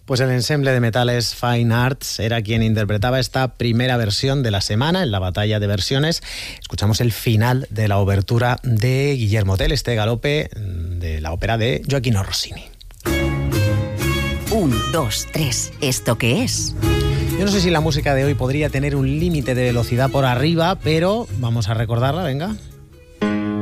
Pues el ensemble de metales Fine Arts era quien interpretaba esta primera versión de la semana en la batalla de versiones. Escuchamos el final de la obertura de Guillermo Tell, este galope de la ópera de Gioachino Rossini. 1, 2, 3, ¿esto qué es? Yo no sé si la música de hoy podría tener un límite de velocidad por arriba, pero vamos a recordarla, venga.